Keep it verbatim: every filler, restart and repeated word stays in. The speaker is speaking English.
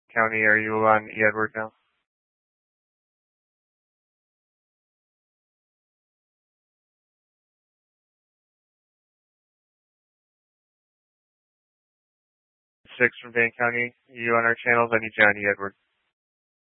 County. Are you on E. Edward now? Six from Dane County. Are you on our channels? I need you on E. Edward.